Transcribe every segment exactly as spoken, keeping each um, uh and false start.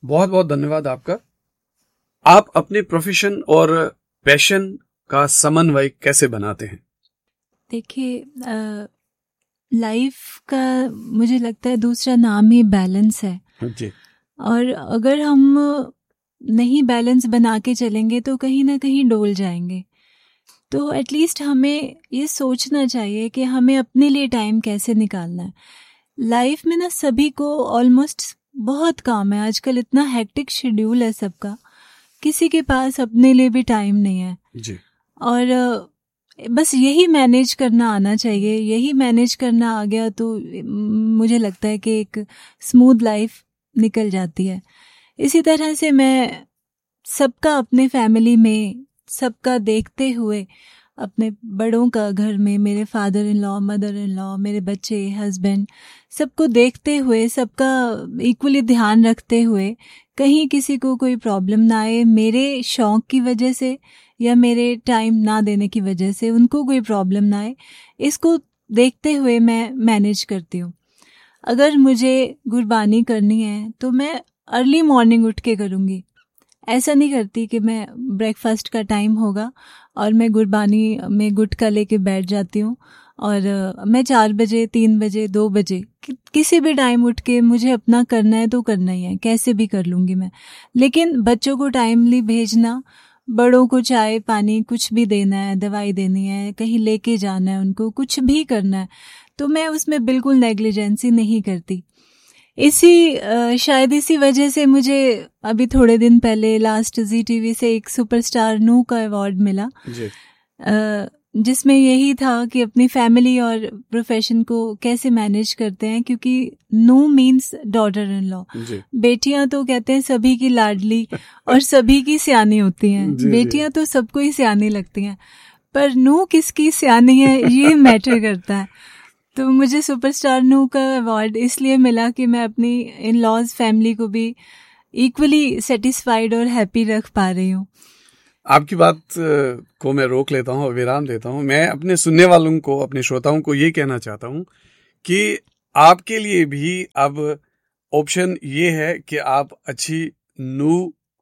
बहुत बहुत धन्यवाद आपका। आप अपने प्रोफेशन और पैशन का समन्वय कैसे बनाते हैं? देखिए, लाइफ का मुझे लगता है दूसरा नाम ही बैलेंस है जी। और अगर हम नहीं बैलेंस बना के चलेंगे तो कहीं ना कहीं डोल जाएंगे। तो एटलीस्ट हमें ये सोचना चाहिए कि हमें अपने लिए टाइम कैसे निकालना है। लाइफ में ना सभी को ऑलमोस्ट बहुत काम है आजकल, इतना हेक्टिक शेड्यूल है सबका, किसी के पास अपने लिए भी टाइम नहीं है जी। और बस यही मैनेज करना आना चाहिए। यही मैनेज करना आ गया तो मुझे लगता है कि एक स्मूथ लाइफ निकल जाती है। इसी तरह से मैं सबका अपने फैमिली में सबका देखते हुए, अपने बड़ों का घर में, मेरे father in law, mother in law, मेरे बच्चे, हस्बैंड, सबको देखते हुए, सबका इक्वली ध्यान रखते हुए, कहीं किसी को कोई प्रॉब्लम ना आए, मेरे शौक की वजह से या मेरे टाइम ना देने की वजह से उनको कोई प्रॉब्लम ना आए, इसको देखते हुए मैं मैनेज करती हूँ। अगर मुझे गुरबानी करनी है तो मैं अर्ली मॉर्निंग उठ के करूँगी। ऐसा नहीं करती कि मैं ब्रेकफास्ट का टाइम होगा और मैं गुरबानी में गुटका लेके बैठ जाती हूँ और मैं चार बजे, तीन बजे, दो बजे कि, किसी भी टाइम उठ के मुझे अपना करना है तो करना ही है, कैसे भी कर लूँगी मैं। लेकिन बच्चों को टाइमली भेजना, बड़ों को चाय पानी कुछ भी देना है, दवाई देनी है, कहीं लेके जाना है, उनको कुछ भी करना है, तो मैं उसमें बिल्कुल नेग्लिजेंसी नहीं करती। इसी शायद इसी वजह से मुझे अभी थोड़े दिन पहले लास्ट जी टीवी से एक सुपरस्टार नू का अवार्ड मिला जी। जिसमें यही था कि अपनी फैमिली और प्रोफेशन को कैसे मैनेज करते हैं, क्योंकि नू मीन्स डॉटर इन लॉ। बेटियां तो कहते हैं सभी की लाडली और सभी की सियानी होती हैं। बेटियां तो सबको ही सियानी लगती हैं, पर नू किसकी सियानी है ये मैटर करता है। तो मुझे सुपरस्टार नू का अवार्ड इसलिए मिला कि मैं अपनी इन लॉज फैमिली को भी इक्वली सेटिस्फाइड और हैप्पी रख पा रही हूँ। आपकी बात को मैं रोक लेता हूँ और विराम देता हूँ। मैं अपने सुनने वालों को, अपने श्रोताओं को ये कहना चाहता हूँ कि आपके लिए भी अब ऑप्शन ये है कि आप अच्छी नू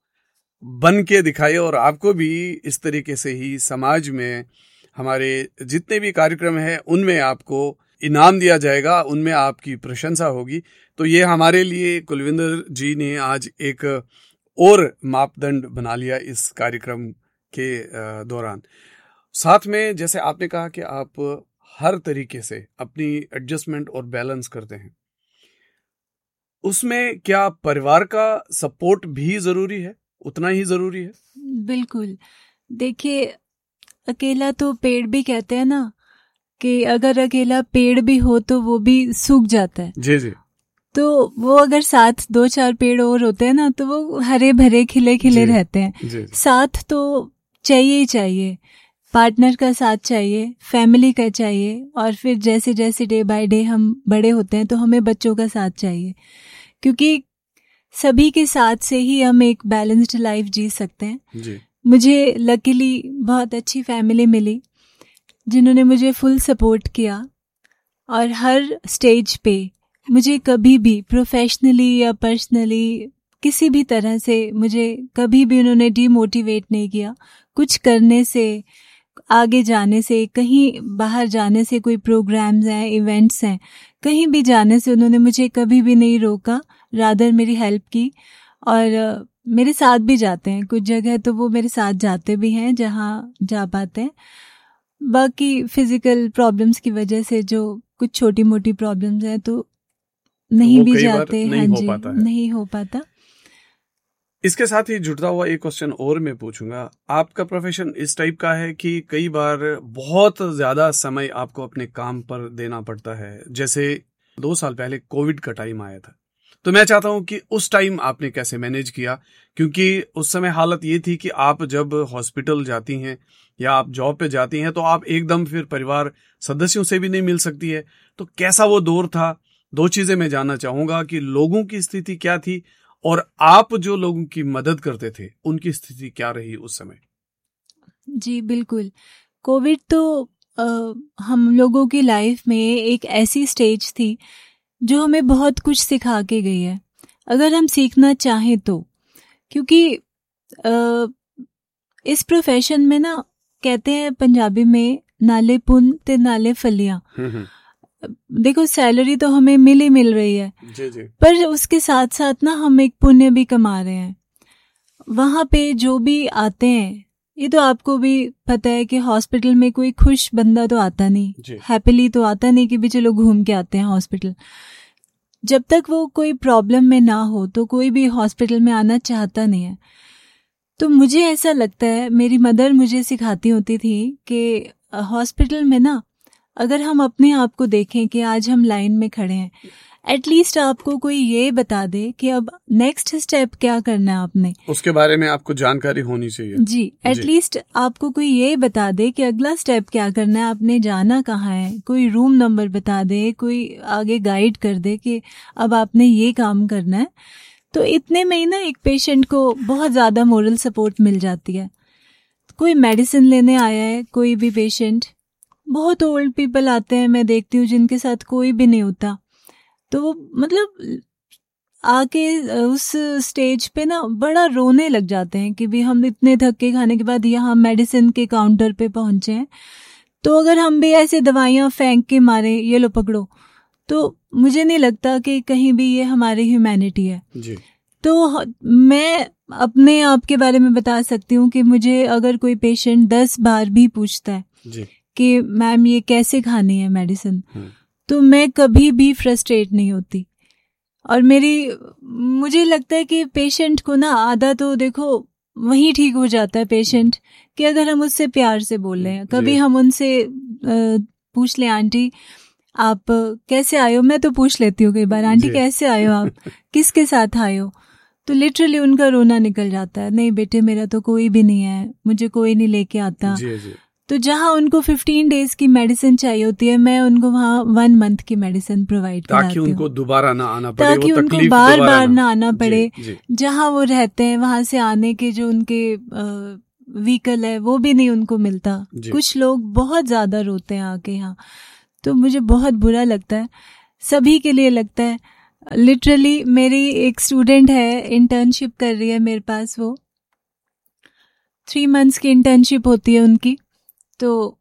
बन के दिखाइए और आपको भी इस तरीके से ही समाज में हमारे जितने भी कार्यक्रम हैं उनमें आपको इनाम दिया जाएगा, उनमें आपकी प्रशंसा होगी। तो ये हमारे लिए कुलविंदर जी ने आज एक और मापदंड बना लिया इस कार्यक्रम के दौरान। साथ में जैसे आपने कहा कि आप हर तरीके से अपनी एडजस्टमेंट और बैलेंस करते हैं, उसमें क्या परिवार का सपोर्ट भी जरूरी है, उतना ही जरूरी है? बिल्कुल। देखिए, अकेला तो पेड़ भी कहते हैं ना कि अगर अकेला पेड़ भी हो तो वो भी सूख जाता है। जी जी। तो वो अगर साथ दो चार पेड़ और होते हैं ना तो वो हरे भरे खिले खिले रहते हैं। जी, जी। साथ तो चाहिए ही चाहिए, पार्टनर का साथ चाहिए, फैमिली का चाहिए, और फिर जैसे जैसे डे बाय डे हम बड़े होते हैं तो हमें बच्चों का साथ चाहिए, क्योंकि सभी के साथ से ही हम एक बैलेंस्ड लाइफ जी सकते हैं। जी। मुझे लकीली बहुत अच्छी फैमिली मिली जिन्होंने मुझे फुल सपोर्ट किया और हर स्टेज पे मुझे कभी भी प्रोफेशनली या पर्सनली किसी भी तरह से मुझे कभी भी उन्होंने डीमोटिवेट नहीं किया। कुछ करने से, आगे जाने से, कहीं बाहर जाने से, कोई प्रोग्राम्स हैं, इवेंट्स हैं, कहीं भी जाने से उन्होंने मुझे कभी भी नहीं रोका, रादर मेरी हेल्प की और मेरे साथ भी जाते हैं। कुछ जगह तो वो मेरे साथ जाते भी हैं जहाँ जा पाते हैं। बाकी फिजिकल प्रॉब्लम्स की वजह से जो कुछ छोटी मोटी प्रॉब्लम्स हैं तो नहीं तो भी जाते। नहीं हाँ हो जी, पाता है। नहीं हो पाता। इसके साथ ही जुड़ता हुआ एक क्वेश्चन और मैं पूछूंगा, आपका प्रोफेशन इस टाइप का है कि कई बार बहुत ज्यादा समय आपको अपने काम पर देना पड़ता है। जैसे दो साल पहले कोविड का टाइम आया था, तो मैं चाहता हूं कि उस टाइम आपने कैसे मैनेज किया, क्योंकि उस समय हालत ये थी कि आप जब हॉस्पिटल जाती हैं या आप जॉब पे जाती हैं तो आप एकदम फिर परिवार सदस्यों से भी नहीं मिल सकती है। तो कैसा वो दौर था? दो चीजें मैं जानना चाहूंगा कि लोगों की स्थिति क्या थी और आप जो लोगों की मदद करते थे उनकी स्थिति क्या रही उस समय? जी बिल्कुल। कोविड तो आ, हम लोगों की लाइफ में एक ऐसी स्टेज थी जो हमें बहुत कुछ सिखा के गई है। अगर हम सीखना चाहें तो। क्योंकि आ, इस प्रोफेशन में ना कहते हैं पंजाबी में नाले पुन ते नाले फलियां। देखो सैलरी तो हमें मिल ही मिल रही है जी जी। पर उसके साथ साथ ना हम एक पुण्य भी कमा रहे हैं। वहां पे जो भी आते हैं, ये तो आपको भी पता है कि हॉस्पिटल में कोई खुश बंदा तो आता नहीं, हैप्पीली तो आता नहीं कि भी चलो घूम के आते हैं हॉस्पिटल। जब तक वो कोई प्रॉब्लम में ना हो तो कोई भी हॉस्पिटल में आना चाहता नहीं है। तो मुझे ऐसा लगता है, मेरी मदर मुझे सिखाती होती थी कि हॉस्पिटल में ना अगर हम अपने आप को देखें कि आज हम लाइन में खड़े हैं, एटलीस्ट आपको कोई ये बता दे कि अब नेक्स्ट स्टेप क्या करना है आपने, उसके बारे में आपको जानकारी होनी चाहिए। जी, एटलीस्ट आपको कोई ये बता दे कि अगला स्टेप क्या करना है, आपने जाना कहाँ है, कोई रूम नंबर बता दे, कोई आगे गाइड कर दे कि अब आपने ये काम करना है। तो इतने में ही ना एक पेशेंट को बहुत ज़्यादा मोरल सपोर्ट मिल जाती है। कोई मेडिसिन लेने आया है, कोई भी पेशेंट, बहुत ओल्ड पीपल आते हैं, मैं देखती हूँ जिनके साथ कोई भी नहीं होता, तो वो मतलब आके उस स्टेज पे ना बड़ा रोने लग जाते हैं कि भी हम इतने धक्के खाने के बाद यहाँ मेडिसिन के काउंटर पे पहुंचे हैं, तो अगर हम भी ऐसे दवाइयाँ फेंक के मारे ये लो पकड़ो, तो मुझे नहीं लगता कि कहीं भी ये हमारी ह्यूमैनिटी है जी। तो मैं अपने आप के बारे में बता सकती हूँ कि मुझे अगर कोई पेशेंट दस बार भी पूछता है जी। कि मैम ये कैसे खानी है मेडिसिन, तो मैं कभी भी फ्रस्ट्रेट नहीं होती। और मेरी मुझे लगता है कि पेशेंट को ना आधा तो देखो वहीं ठीक हो जाता है पेशेंट, कि अगर हम उससे प्यार से बोल रहे हैं, कभी हम उनसे पूछ लें आंटी आप कैसे आए हो, मैं तो पूछ लेती हूँ कई बार आंटी कैसे आए हो आप, किसके साथ आए हो, तो लिटरली उनका रोना निकल जाता है, नहीं बेटे मेरा तो कोई भी नहीं है, मुझे कोई नहीं लेके आता। जी जी। तो जहाँ उनको फिफ्टीन डेज की मेडिसिन चाहिए होती है, मैं उनको वहाँ वन मंथ की मेडिसिन प्रोवाइड कराती हूँ, ताकि उनको दोबारा ना आना पड़े, ताकि उनको बार बार ना आना पड़े। जहाँ वो रहते हैं वहां से आने के जो उनके व्हीकल है वो भी नहीं उनको मिलता। कुछ लोग बहुत ज्यादा रोते हैं आके यहाँ, तो मुझे बहुत बुरा लगता है, सभी के लिए लगता है। लिटरली मेरी एक स्टूडेंट है, इंटर्नशिप कर रही है मेरे पास, वो थ्री मंथ्स की इंटर्नशिप होती है उनकी, तो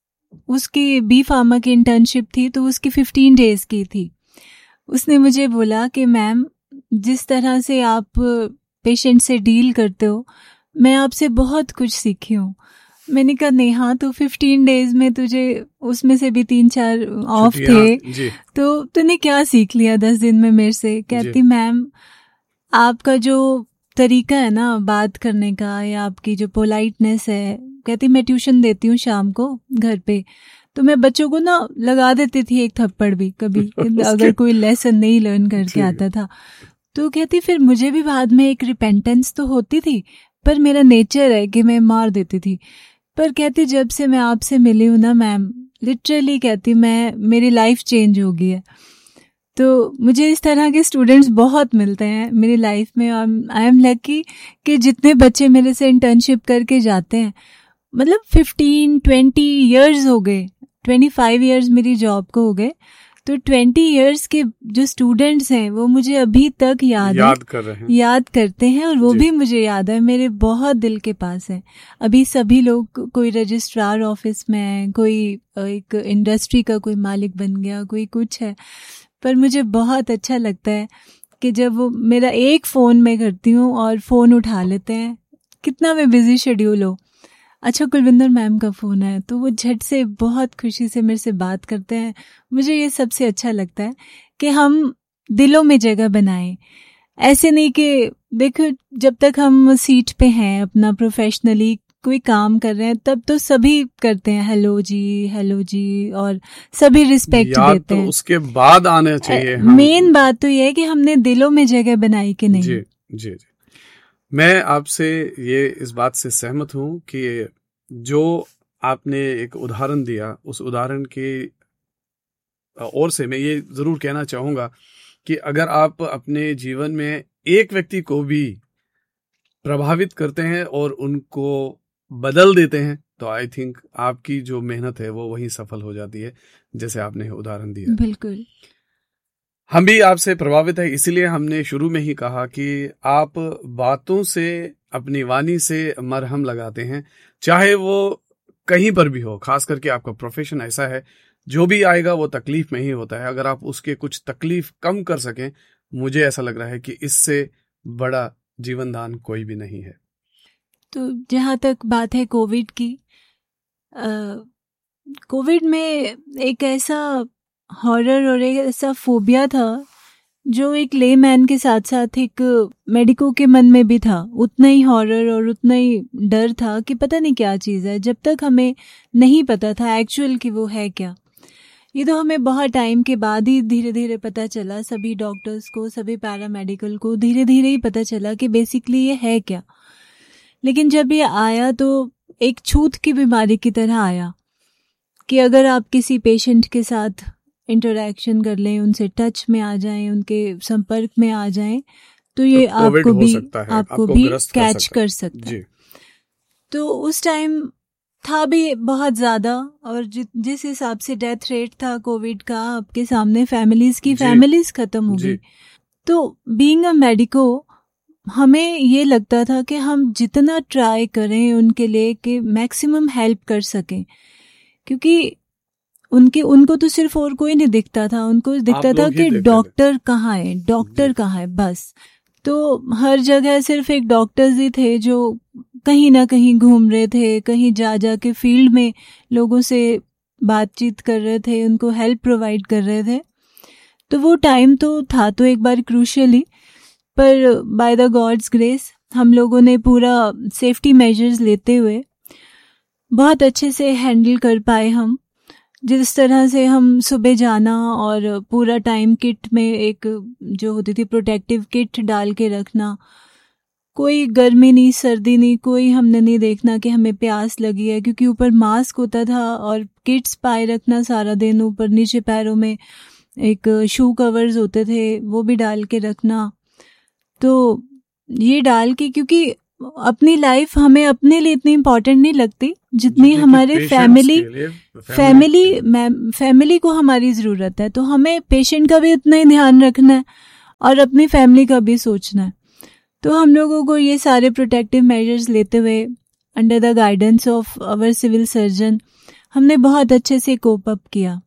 उसकी बी फार्मा की इंटर्नशिप थी, तो उसकी फिफ्टीन डेज की थी। उसने मुझे बोला कि मैम जिस तरह से आप पेशेंट से डील करते हो, मैं आपसे बहुत कुछ सीखी हूँ। मैंने कहा नहीं, हाँ तो फिफ्टीन डेज में तुझे उसमें से भी तीन चार ऑफ थे, तो तूने क्या सीख लिया दस दिन में मेरे से। कहती मैम आपका जो तरीका है ना बात करने का, या आपकी जो पोलाइटनेस है, कहती मैं ट्यूशन देती हूँ शाम को घर पे, तो मैं बच्चों को ना लगा देती थी एक थप्पड़ भी कभी अगर कोई लेसन नहीं लर्न करके आता था। तो कहती फिर मुझे भी बाद में एक रिपेंटेंस तो होती थी, पर मेरा नेचर है कि मैं मार देती थी। पर कहती जब से मैं आपसे मिली हूँ ना मैम, लिटरली कहती मैं मेरी लाइफ चेंज हो गई है। तो मुझे इस तरह के स्टूडेंट्स बहुत मिलते हैं मेरी लाइफ में। आई एम लकी कि जितने बच्चे मेरे से इंटर्नशिप करके जाते हैं, मतलब फिफ्टीन ट्वेंटी इयर्स हो गए, ट्वेंटी फाइव इयर्स मेरी जॉब को हो गए, तो ट्वेंटी इयर्स के जो स्टूडेंट्स हैं वो मुझे अभी तक याद याद कर रहे हैं, याद करते हैं, और वो भी मुझे याद है, मेरे बहुत दिल के पास है। अभी सभी लोग, कोई रजिस्ट्रार ऑफिस में है, कोई एक इंडस्ट्री का कोई मालिक बन गया, कोई कुछ है, पर मुझे बहुत अच्छा लगता है कि जब वो मेरा एक फ़ोन मैं करती हूँ और फ़ोन उठा लेते हैं, कितना भी बिजी शेड्यूल हो, अच्छा कुलविंदर मैम का फ़ोन है, तो वो झट से बहुत खुशी से मेरे से बात करते हैं। मुझे ये सबसे अच्छा लगता है कि हम दिलों में जगह बनाएं। ऐसे नहीं कि देखो जब तक हम सीट पे हैं अपना प्रोफेशनली कोई काम कर रहे हैं, तब तो सभी करते हैं हेलो जी हेलो जी, और सभी रिस्पेक्ट देते हैं, तो उसके बाद आने चाहिए। मेन बात तो ये है कि हमने दिलों में जगह बनाई कि नहीं। जी जी जी। मैं आपसे ये इस बात से सहमत हूँ कि जो आपने एक उदाहरण दिया, उस उदाहरण के ओर से मैं ये जरूर कहना चाहूँगा कि अगर आप अपने जीवन में एक व्यक्ति को भी प्रभावित करते हैं और उनको बदल देते हैं, तो आई थिंक आपकी जो मेहनत है वो वहीं सफल हो जाती है, जैसे आपने उदाहरण दिया। बिल्कुल। हम भी आपसे प्रभावित है, इसीलिए हमने शुरू में ही कहा कि आप बातों से, अपनी वाणी से मरहम लगाते हैं, चाहे वो कहीं पर भी हो। खास करके आपका प्रोफेशन ऐसा है, जो भी आएगा वो तकलीफ में ही होता है। अगर आप उसके कुछ तकलीफ कम कर सकें, मुझे ऐसा लग रहा है कि इससे बड़ा जीवन दान कोई भी नहीं है। तो जहाँ तक बात है कोविड की, कोविड में एक ऐसा हॉरर और एक ऐसा फोबिया था जो एक लेमैन के साथ साथ एक मेडिको के मन में भी था। उतना ही हॉरर और उतना ही डर था कि पता नहीं क्या चीज़ है, जब तक हमें नहीं पता था एक्चुअल कि वो है क्या। ये तो हमें बहुत टाइम के बाद ही धीरे धीरे पता चला, सभी डॉक्टर्स को, सभी पैरामेडिकल को धीरे धीरे ही पता चला कि बेसिकली ये है क्या। लेकिन जब ये आया तो एक छूत की बीमारी की तरह आया कि अगर आप किसी पेशेंट के साथ इंटरैक्शन कर लें, उनसे टच में आ जाएं, उनके संपर्क में आ जाएं, तो ये तो आपको भी आपको, आपको भी कैच कर सकता है। तो उस टाइम था भी बहुत ज़्यादा, और जि, जिस हिसाब से डेथ रेट था कोविड का, आपके सामने फैमिलीज की फैमिलीज खत्म हो गई। तो बीइंग अ मेडिको हमें ये लगता था कि हम जितना ट्राई करें उनके लिए कि मैक्सिमम हेल्प कर सकें, क्योंकि उनके उनको तो सिर्फ और कोई नहीं दिखता था, उनको दिखता था कि डॉक्टर कहाँ है, डॉक्टर कहाँ है, बस। तो हर जगह सिर्फ एक डॉक्टर्स ही थे जो कहीं ना कहीं घूम रहे थे, कहीं जा जा के फील्ड में लोगों से बातचीत कर रहे थे, उनको हेल्प प्रोवाइड कर रहे थे। तो वो टाइम तो था तो एक बार क्रूशियली, पर बाय द गॉड्स ग्रेस हम लोगों ने पूरा सेफ्टी मेजर्स लेते हुए बहुत अच्छे से हैंडल कर पाए। हम जिस तरह से हम सुबह जाना और पूरा टाइम किट में एक जो होती थी प्रोटेक्टिव किट डाल के रखना, कोई गर्मी नहीं, सर्दी नहीं, कोई हमने नहीं देखना कि हमें प्यास लगी है, क्योंकि ऊपर मास्क होता था, और किट्स पाए रखना सारा दिन, ऊपर नीचे पैरों में एक शू कवर्स होते थे वो भी डाल के रखना। तो ये डाल के, क्योंकि अपनी लाइफ हमें अपने लिए इतनी इम्पोर्टेंट नहीं लगती जितनी हमारे फैमिली फैमिली फैमिली को हमारी ज़रूरत है। तो हमें पेशेंट का भी उतना ही ध्यान रखना है और अपनी फैमिली का भी सोचना है। तो हम लोगों को ये सारे प्रोटेक्टिव मेजर्स लेते हुए under the guidance of our civil surgeon हमने बहुत अच्छे से कोप अप किया।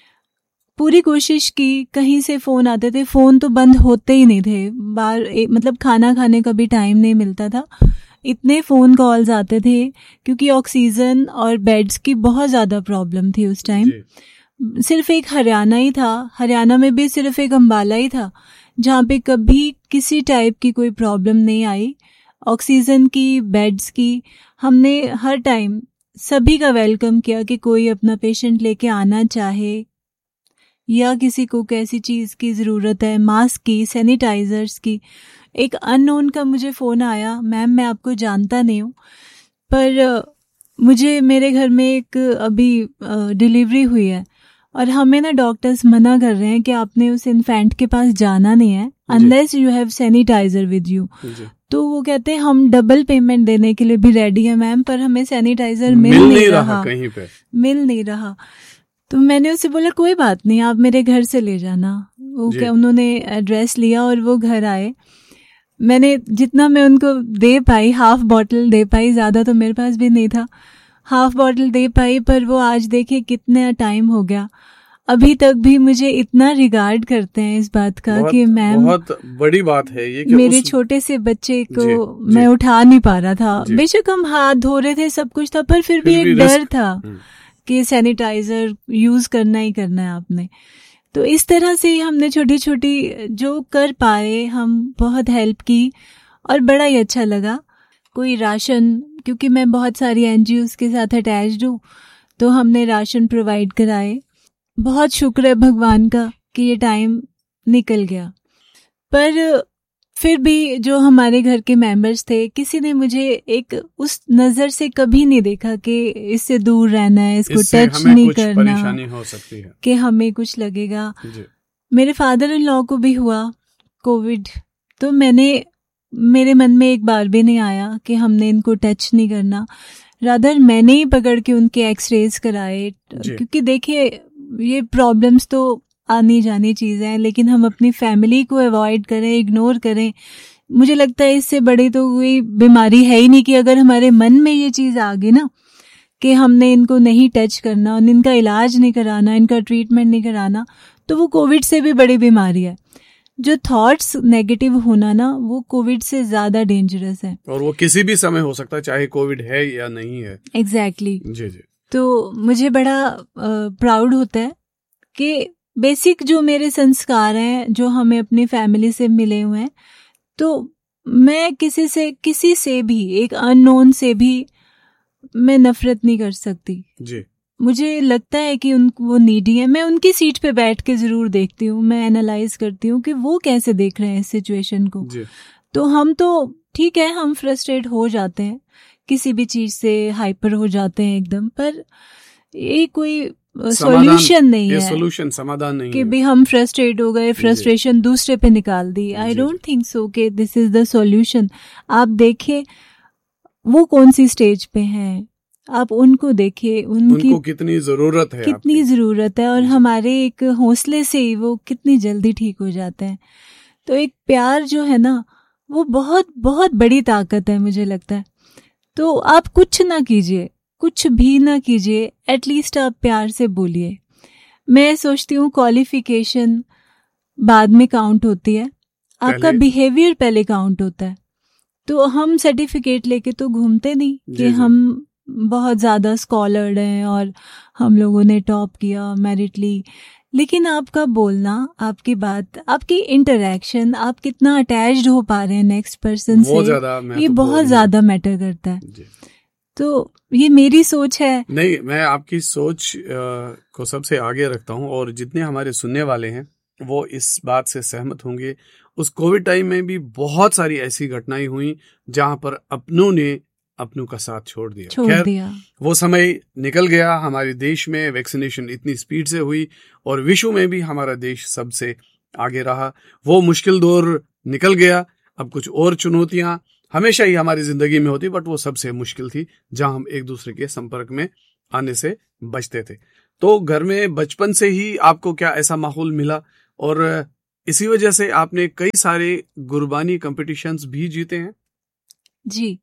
पूरी कोशिश की, कहीं से फ़ोन आते थे, फ़ोन तो बंद होते ही नहीं थे, बार मतलब खाना खाने का भी टाइम नहीं मिलता था, इतने फ़ोन कॉल्स आते थे, क्योंकि ऑक्सीजन और बेड्स की बहुत ज़्यादा प्रॉब्लम थी उस टाइम। सिर्फ एक हरियाणा ही था, हरियाणा में भी सिर्फ एक अम्बाला ही था जहाँ पे कभी किसी टाइप की कोई प्रॉब्लम नहीं आई ऑक्सीजन की, बेड्स की। हमने हर टाइम सभी का वेलकम किया कि कोई अपना पेशेंट लेके आना चाहे या किसी को कैसी चीज़ की ज़रूरत है, मास्क की, सैनिटाइजर्स की। एक अननोन का मुझे फ़ोन आया, मैम मैं आपको जानता नहीं हूँ, पर मुझे मेरे घर में एक अभी डिलीवरी हुई है और हमें ना डॉक्टर्स मना कर रहे हैं कि आपने उस इन्फेंट के पास जाना नहीं है unless you have sanitiser with you. तो वो कहते हैं हम डबल पेमेंट देने के लिए भी रेडी है मैम, पर हमें सैनिटाइजर मिल, मिल नहीं रहा, रहा कहीं पे मिल नहीं रहा। तो मैंने उससे बोला कोई बात नहीं, आप मेरे घर से ले जाना। वो क्या, उन्होंने एड्रेस लिया और वो घर आए। मैंने जितना मैं उनको दे पाई, हाफ बॉटल दे पाई, ज़्यादा तो मेरे पास भी नहीं था, हाफ बॉटल दे पाई। पर वो आज देखे कितना टाइम हो गया, अभी तक भी मुझे इतना रिगार्ड करते हैं इस बात का कि मैम, बहुत बड़ी बात है ये कि मेरे उस... छोटे से बच्चे को जी, मैं जी, उठा नहीं पा रहा था। बेशक हम हाथ धो रहे थे, सब कुछ था, पर फिर, फिर भी एक डर था कि सैनिटाइजर यूज करना ही करना है आपने। तो इस तरह से हमने छोटी छोटी जो कर पाए हम बहुत हेल्प की और बड़ा ही अच्छा लगा। कोई राशन, क्योंकि मैं बहुत सारी एनजीओज के साथ अटैच्ड हूँ, तो हमने राशन प्रोवाइड कराए। बहुत शुक्र है भगवान का कि ये टाइम निकल गया। पर फिर भी जो हमारे घर के मेंबर्स थे, किसी ने मुझे एक उस नज़र से कभी नहीं देखा कि इससे दूर रहना है, इसको टच नहीं करना, परेशानी हो सकती है कि हमें कुछ लगेगा। मेरे फादर इन लॉ को भी हुआ कोविड, तो मैंने मेरे मन में एक बार भी नहीं आया कि हमने इनको टच नहीं करना। रादर मैंने ही पकड़ के उनके एक्सरेज कराए, क्योंकि देखिए ये प्रॉब्लम्स तो आनी जानी चीज़ें हैं, लेकिन हम अपनी फैमिली को अवॉइड करें, इग्नोर करें, मुझे लगता है इससे बड़ी तो कोई बीमारी है ही नहीं। कि अगर हमारे मन में ये चीज़ आ गई ना कि हमने इनको नहीं टच करना, इनका इलाज नहीं कराना, इनका ट्रीटमेंट नहीं कराना, तो वो कोविड से भी बड़ी बीमारी है। जो थॉट्स नेगेटिव होना ना, वो कोविड से ज्यादा डेंजरस है, और वो किसी भी समय हो सकता है, चाहे कोविड है या नहीं है। Exactly exactly. जी जी। तो मुझे बड़ा प्राउड होता है कि बेसिक जो मेरे संस्कार हैं, जो हमें अपनी फैमिली से मिले हुए हैं, तो मैं किसी से किसी से भी, एक अननोन से भी मैं नफरत नहीं कर सकती जी। मुझे लगता है कि उन वो नीडी है, मैं उनकी सीट पे बैठ के जरूर देखती हूँ, मैं एनालाइज करती हूँ कि वो कैसे देख रहे हैं इस सिचुएशन को जी। तो हम तो ठीक है, हम फ्रस्ट्रेट हो जाते हैं, किसी भी चीज से हाइपर हो जाते हैं एकदम, पर ये कोई सॉल्यूशन नहीं है, सॉल्यूशन समाधान नहीं कि भी हम फ्रस्ट्रेट हो गए, फ्रस्ट्रेशन दूसरे पे निकाल दी। आई डोंट थिंक सो कि दिस इज द सॉल्यूशन। आप देखिए वो कौन सी स्टेज पे हैं, आप उनको देखिए, उनकी उनको कितनी जरूरत है, कितनी जरूरत है, और हमारे एक हौसले से ही वो कितनी जल्दी ठीक हो जाते हैं। तो एक प्यार जो है ना, वो बहुत बहुत बड़ी ताकत है मुझे लगता है। तो आप कुछ ना कीजिए, कुछ भी ना कीजिए, एटलीस्ट आप प्यार से बोलिए। मैं सोचती हूँ क्वालिफिकेशन बाद में काउंट होती है, आपका बिहेवियर पहले काउंट होता है। तो हम सर्टिफिकेट लेके तो घूमते नहीं कि हम बहुत ज्यादा स्कॉलर्ड हैं और हम लोगों ने टॉप किया, मेरिट ली, लेकिन आपका बोलना, आपकी बात, आपकी इंटरेक्शन, आप कितना अटैच्ड हो पा रहे हैं नेक्स्ट पर्सन से, ये बहुत ज्यादा मैटर करता है। तो ये मेरी सोच है। नहीं, मैं आपकी सोच आ, को सबसे आगे रखता हूँ, और जितने हमारे सुनने वाले हैं वो इस बात से सहमत होंगे। उस कोविड टाइम में भी बहुत सारी ऐसी घटनाएं हुई जहां पर अपनों ने अपनों का साथ छोड़ दिया। छोड़ दिया। वो समय निकल गया, हमारे देश में वैक्सीनेशन इतनी स्पीड से हुई और विश्व में भी हमारा देश सबसे आगे रहा। वो मुश्किल दौर निकल गया। अब कुछ और चुनौतियां हमेशा ही हमारी जिंदगी में होती, बट वो सबसे मुश्किल थी जहां हम एक दूसरे के संपर्क में आने से बचते थे। तो घर में बचपन से ही आपको क्या ऐसा माहौल मिला, और इसी वजह से आपने कई सारे गुरबानी कंपटीशंस भी जीते हैं? जी,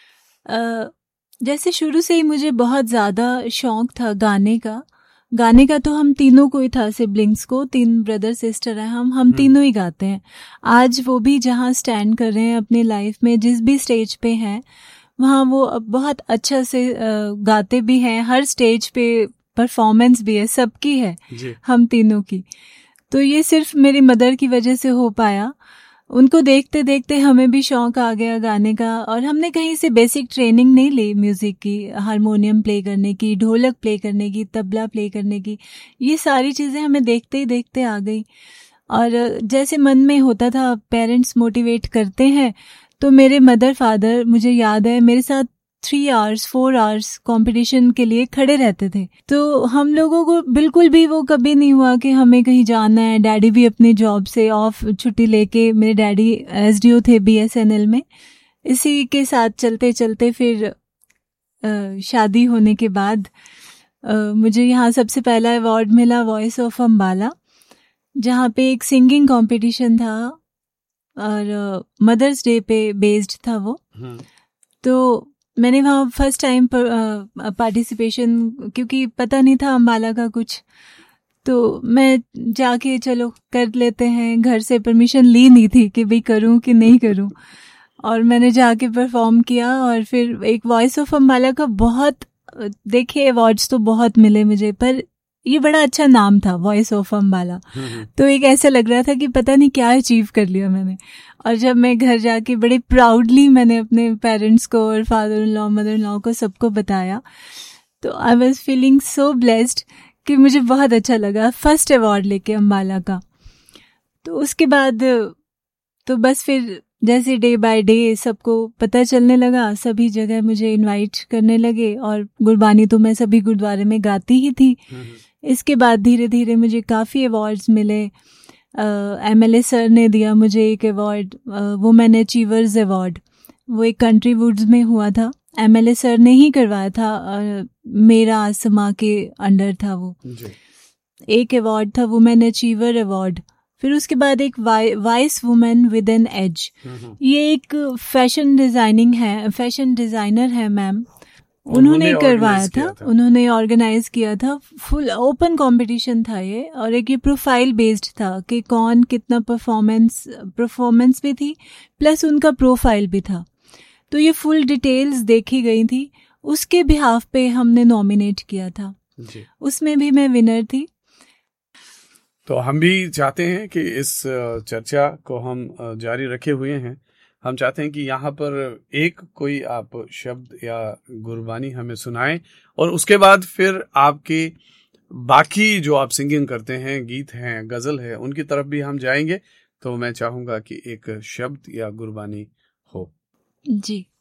Uh, जैसे शुरू से ही मुझे बहुत ज़्यादा शौक था गाने का। गाने का तो हम तीनों को ही था, सिबलिंग्स को, तीन ब्रदर सिस्टर हैं हम हम तीनों ही गाते हैं। आज वो भी जहाँ स्टैंड कर रहे हैं अपनी लाइफ में, जिस भी स्टेज पे हैं, वहाँ वो बहुत अच्छा से गाते भी हैं। हर स्टेज पे परफॉर्मेंस भी है, सबकी है, हम तीनों की। तो ये सिर्फ मेरी मदर की वजह से हो पाया। उनको देखते देखते हमें भी शौक आ गया गाने का, और हमने कहीं से बेसिक ट्रेनिंग नहीं ली म्यूजिक की, हारमोनियम प्ले करने की, ढोलक प्ले करने की, तबला प्ले करने की। ये सारी चीज़ें हमें देखते ही देखते आ गई। और जैसे मन में होता था, पेरेंट्स मोटिवेट करते हैं, तो मेरे मदर फादर, मुझे याद है, मेरे साथ three hours four hours competition के लिए खड़े रहते थे। तो हम लोगों को बिल्कुल भी वो कभी नहीं हुआ कि हमें कहीं जाना है। डैडी भी अपनी जॉब से ऑफ छुट्टी लेके, मेरे डैडी एसडीओ थे बीएसएनएल में, इसी के साथ चलते चलते फिर आ, शादी होने के बाद आ, मुझे यहाँ सबसे पहला अवार्ड मिला वॉइस ऑफ अम्बाला, जहाँ पे एक सिंगिंग कंपटीशन था और मदर्स डे पे बेस्ड था वो। तो मैंने वहाँ फर्स्ट टाइम पार्टिसिपेशन, क्योंकि पता नहीं था अम्बाला का कुछ, तो मैं जाके चलो कर लेते हैं, घर से परमिशन ली नहीं थी कि भाई करूँ कि नहीं करूँ, और मैंने जाके परफॉर्म किया। और फिर एक वॉइस ऑफ अम्बाला का बहुत, देखिए अवार्ड्स तो बहुत मिले मुझे, पर ये बड़ा अच्छा नाम था, वॉइस ऑफ अम्बाला। तो एक ऐसा लग रहा था कि पता नहीं क्या अचीव कर लिया मैंने। और जब मैं घर जाके बड़े प्राउडली मैंने अपने पेरेंट्स को और father in law, mother in law को सबको बताया, तो I was feeling so blessed कि मुझे बहुत अच्छा लगा फर्स्ट अवार्ड लेके अम्बाला का। तो उसके बाद तो बस फिर जैसे डे बाय डे सबको पता चलने लगा, सभी जगह मुझे इनवाइट करने लगे, और गुरबानी तो मैं सभी गुरुद्वारे में गाती ही थी। इसके बाद धीरे धीरे मुझे काफ़ी अवार्ड्स मिले। एमएलए सर ने दिया मुझे एक अवार्ड, वुमेन अचीवर्स अवार्ड, वो एक कंट्री वुड्स में हुआ था, एमएलए सर ने ही करवाया था, uh, मेरा आसमा के अंडर था वो। एक अवार्ड था वुमेन अचीवर अवार्ड, फिर उसके बाद एक vice women with N as. ये एक फैशन डिजाइनिंग है, फैशन डिजाइनर है मैम, उन्होंने करवाया था, था उन्होंने ऑर्गेनाइज किया था। फुल ओपन कंपटीशन था ये, और एक ये प्रोफाइल बेस्ड था कि कौन कितना परफॉर्मेंस परफॉर्मेंस भी थी प्लस उनका प्रोफाइल भी था। तो ये फुल डिटेल्स देखी गई थी, उसके बिहाफ पे हमने नॉमिनेट किया था जी। उसमें भी मैं विनर थी। तो हम भी चाहते हैं कि इस चर्चा को हम जारी रखे हुए हैं। हम चाहते हैं कि यहाँ पर एक कोई आप शब्द या गुरबानी हमें सुनाएं, और उसके बाद फिर आपके बाकी जो आप सिंगिंग करते हैं, गीत हैं, गजल है, उनकी तरफ भी हम जाएंगे। तो मैं चाहूंगा कि एक शब्द या गुरबानी हो। जी।